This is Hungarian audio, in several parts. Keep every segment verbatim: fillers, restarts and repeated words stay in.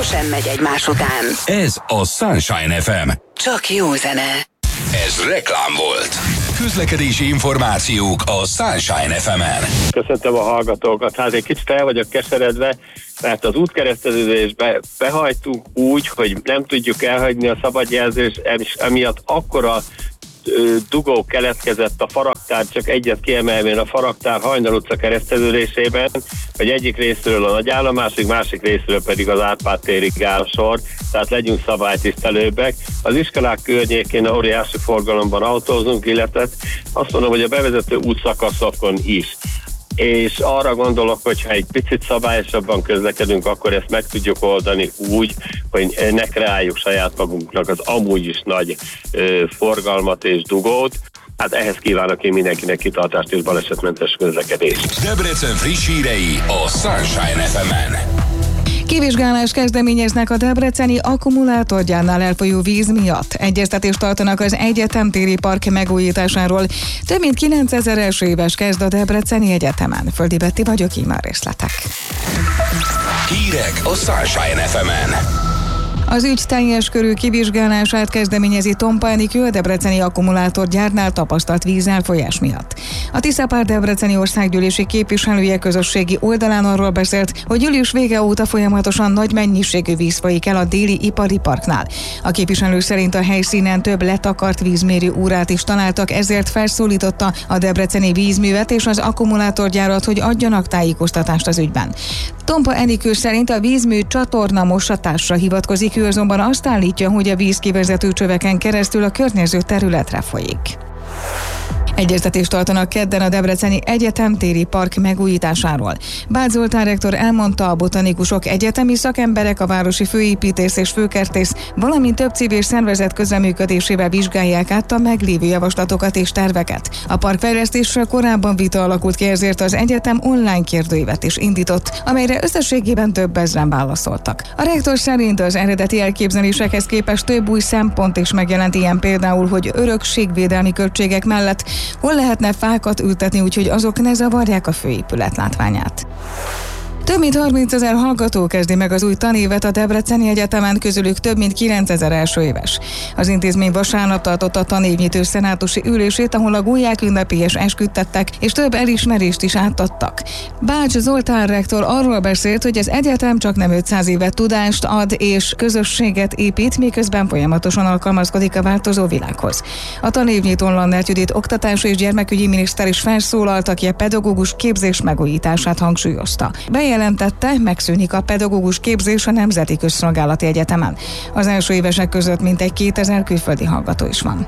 rendszeresen megy egymás után. Ez a Sunshine ef em. Csak jó zene. Ez reklám volt. Közlekedési információk a Sunshine ef emen. Köszöntöm a hallgatókat. Hát egy kicsit el vagyok keseredve, mert az útkereszteződésbe behajtunk úgy, hogy nem tudjuk elhagyni a szabadjelzést, és emiatt akkora dugó keletkezett a Faraktár, csak egyet kiemelvén a Faraktár Hajnal utca kereszteződésében, hogy egyik részről a nagyállomásig, másik részről pedig az Árpád térig áll a sor, tehát legyünk szabálytisztelőbbek. Az iskolák környékén óriási forgalomban autózunk, illetve azt mondom, hogy a bevezető útszakaszokon is. És arra gondolok, hogy ha egy picit szabályosabban közlekedünk, akkor ezt meg tudjuk oldani úgy, hogy ne kreáljuk saját magunknak az amúgy is nagy ö, forgalmat és dugót. Hát ehhez kívánok én mindenkinek kitartást és balesetmentes közlekedést. Debrecen friss hírei a Sunshine ef emen. Kivizsgálást kezdeményeznek a debreceni akkumulátorgyárnál elfolyó víz miatt. Egyeztetést tartanak az egyetemtéri park megújításáról. Több mint kilencezer első éves kezd a Debreceni Egyetemen. Földi Betti vagyok, így már részletek. Hírek a Sunshine ef emen. Az ügy teljes körű kivizsgálását kezdeményezi Tompa Enikő a debreceni akkumulátorgyárnál tapasztalt vízelfolyás miatt. A Tiszapár debreceni országgyűlési képviselője közösségi oldalán arról beszélt, hogy július vége óta folyamatosan nagy mennyiségű víz folyik el a déli ipari parknál. A képviselő szerint a helyszínen több letakart vízmérő órát is találtak, ezért felszólította a debreceni vízművet és az akkumulátorgyárat, hogy adjanak tájékoztatást az ügyben. Tompa Enikő szerint a vízmű csatorna mosatásra hivatkozik, ő azonban azt állítja, hogy a vízkivezető csöveken keresztül a környező területre folyik. Egyeztetést tartanak kedden a Debreceni Egyetemtéri Park megújításáról. Bács Zoltán rektor elmondta, a botanikusok, egyetemi szakemberek, a városi főépítész és főkertész, valamint több civil szervezet közreműködésével vizsgálják át a meglévő javaslatokat és terveket. A parkfejlesztésről korábban vita alakult ki, ezért az egyetem online kérdőívet is indított, amelyre összességében több ezren válaszoltak. A rektor szerint az eredeti elképzelésekhez képest több új szempont is megjelent, ilyen például, hogy örökségvédelmi költségek mellett hol lehetne fákat ültetni, úgyhogy azok ne zavarják a főépület látványát. Több mint harmincezer hallgató kezdi meg az új tanévet a Debreceni Egyetemen, közülük több mint kilencezer első éves. Az intézmény vasárnap tartotta a tanévnyitő szenátusi ülését, ahol a gólyák ünnepélyes esküdtettek, és több elismerést is átadtak. Bács Zoltán rektor arról beszélt, hogy az egyetem csak nem ötszáz éve tudást ad és közösséget épít, miközben folyamatosan alkalmazkodik a változó világhoz. A tanévnyitón Lannert Judit oktatási és gyermekügyi miniszter is felszólalt, aki a pedagógus képzés megújítását hangsúlyozta. Bejelentette, megszűnik a pedagógus képzés a Nemzeti Közszolgálati Egyetemen. Az első évesek között mintegy kétezer külföldi hallgató is van.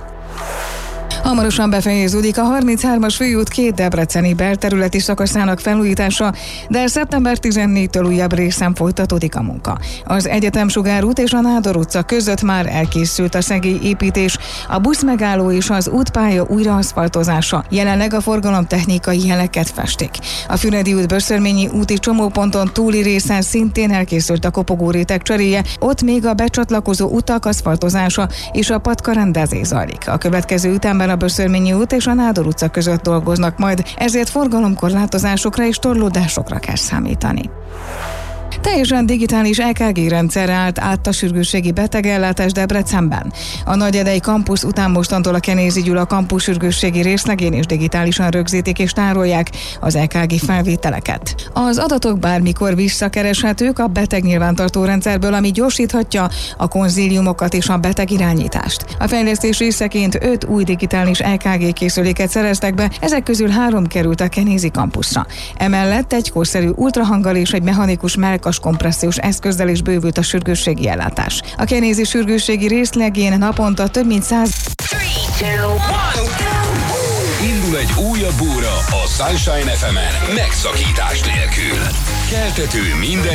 Hamarosan befejeződik a harminchármas főút két debreceni belterületi szakaszának felújítása, de szeptember tizennégyedikétől újabb részen folytatódik a munka. Az Egyetem Sugár út és a Nádor utca között már elkészült a szegélyépítés, a buszmegálló és az útpálya újraaszfaltozása. Jelenleg a forgalomtechnikai jeleket festik. A Füredi út Böszörményi úti csomóponton túli részen szintén elkészült a kopogóréteg cseréje, ott még a becsatlakozó utak aszfaltozása és a patkarendezés zajlik. A következő ütemben a Böszörményi út és a Nádor utca között dolgoznak majd, ezért forgalomkorlátozásokra és torlódásokra kell számítani. Teljesen digitális é ká gé rendszerre állt át a sürgősségi betegellátás Debrecenben. A Nagyedei kampusz után mostantól a Kenézi Gyula kampusz sürgősségi részlegén is digitálisan rögzítik és tárolják az é ká gé felvételeket. Az adatok bármikor visszakereshetők a betegnyilvántartó rendszerből, ami gyorsíthatja a konzíliumokat és a betegirányítást. A fejlesztés részeként öt új digitális é ká gé készüléket szereztek be, ezek közül három került a Kenézi kampuszra. Emellett egy korszerű ultrahanggal és egy mechanikus melkas kompressziós eszközzel is bővült a sürgősségi ellátás. A kenézi sürgősségi részlegén naponta több mint száz... Indul egy újabb óra a Sunshine ef emen megszakítás nélkül. Keltető minden